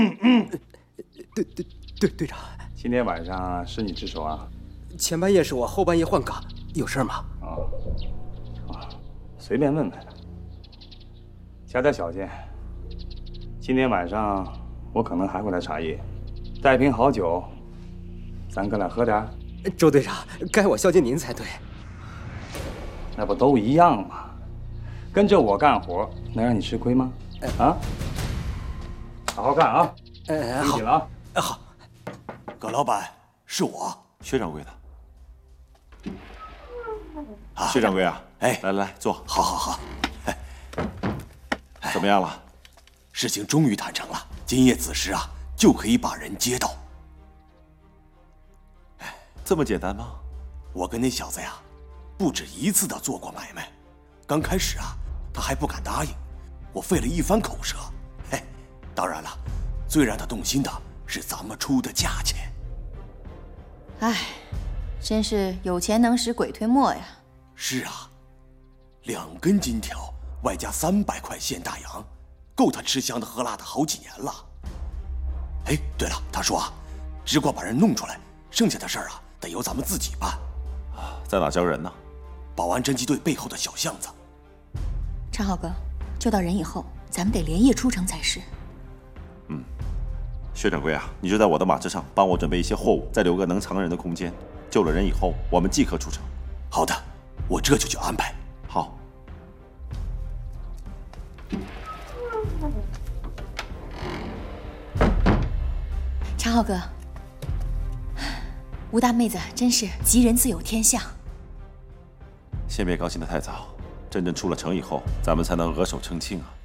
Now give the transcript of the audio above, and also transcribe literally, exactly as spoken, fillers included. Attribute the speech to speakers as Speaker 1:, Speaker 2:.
Speaker 1: 嗯嗯，队队队队长，
Speaker 2: 今天晚上是你值守啊？
Speaker 1: 前半夜是我，后半夜换岗，有事吗？
Speaker 2: 啊啊，随便问问。加点小件。今天晚上我可能还会来茶叶，带瓶好酒，咱哥俩喝点。
Speaker 1: 周队长，该我孝敬您才对。
Speaker 2: 那不都一样吗？跟着我干活，能让你吃亏吗？啊，好好干啊！
Speaker 1: 哎，
Speaker 2: 听紧了啊！
Speaker 1: 好。
Speaker 3: 葛老板，是我，
Speaker 4: 薛掌柜的。
Speaker 3: 啊，
Speaker 4: 薛掌柜啊，
Speaker 3: 哎，
Speaker 4: 来来坐。
Speaker 3: 好好好。哎，
Speaker 4: 怎么样了？
Speaker 3: 事情终于谈成了，今夜子时啊，就可以把人接到。
Speaker 4: 哎，这么简单吗？
Speaker 3: 我跟那小子呀，不止一次的做过买卖。刚开始啊，他还不敢答应，我费了一番口舌。嘿，当然了，最让他动心的是咱们出的价钱。
Speaker 5: 唉，真是有钱能使鬼推磨呀。
Speaker 3: 是啊，两根金条外加三百块现大洋，够他吃香的喝辣的好几年了。哎，对了，他说啊，只管把人弄出来，剩下的事儿啊，得由咱们自己办。
Speaker 4: 啊，在哪交人呢？
Speaker 3: 保安侦缉队背后的小巷子。
Speaker 5: 常浩哥，救到人以后，咱们得连夜出城才是。
Speaker 4: 嗯，薛掌柜啊，你就在我的马车上帮我准备一些货物，再留个能藏人的空间。救了人以后，我们即刻出城。
Speaker 3: 好的，我这就去安排。
Speaker 4: 好。
Speaker 5: 常浩哥，吴大妹子真是吉人自有天相。
Speaker 4: 先别高兴得太早，真正出了城以后，咱们才能额手称庆啊。